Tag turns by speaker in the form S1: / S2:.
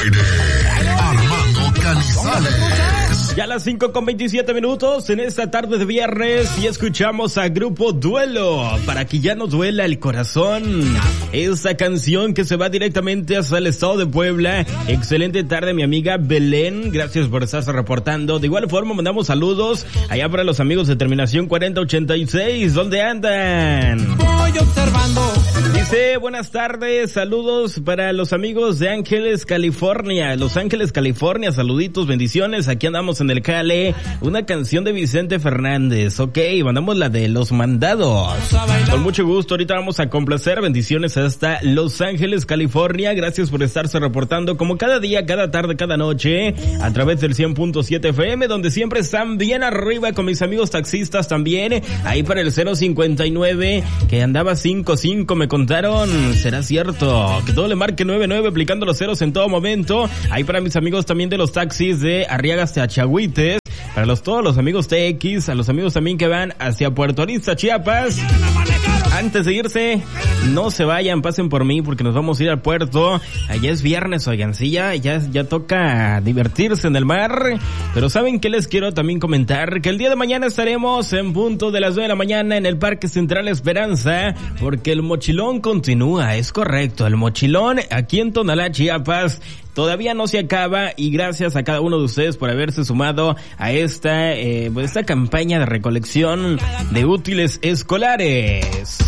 S1: aire, Armando Canizales.
S2: Ya a las 5:27 en esta tarde de viernes y escuchamos a Grupo Duelo, para que ya nos duela el corazón. Esa canción que se va directamente hasta el estado de Puebla. Excelente tarde, mi amiga Belén, gracias por estarse reportando. De igual forma mandamos saludos allá para los amigos de terminación 4086, ¿dónde andan?
S3: Voy observando.
S2: Dice, buenas tardes, saludos para los amigos de Ángeles, California. Los Ángeles, California, saluditos, bendiciones, aquí andamos en el Cale. Una canción de Vicente Fernández, ok, mandamos la de Los Mandados. Con mucho gusto, ahorita vamos a complacer, bendiciones hasta Los Ángeles, California. Gracias por estarse reportando como cada día, cada tarde, cada noche, a través del 100.7 FM, donde siempre están bien arriba con mis amigos taxistas también. Ahí para el 059, que andaba 55, me contaron, ¿será cierto? Que todo le marque 99, aplicando los ceros en todo momento. Ahí para mis amigos también de los taxis de Arriagas Teachagüites, para todos los amigos TX, a los amigos también que van hacia Puerto Arista, Chiapas. Antes de irse, no se vayan, pasen por mí porque nos vamos a ir al puerto. Allá es viernes, oigan, sí, ya toca divertirse en el mar. Pero ¿saben qué les quiero también comentar? Que el día de mañana estaremos en punto de las 9 de la mañana en el Parque Central Esperanza, porque el mochilón continúa, es correcto, el mochilón aquí en Tonalá, Chiapas, todavía no se acaba, y gracias a cada uno de ustedes por haberse sumado a esta campaña de recolección de útiles escolares.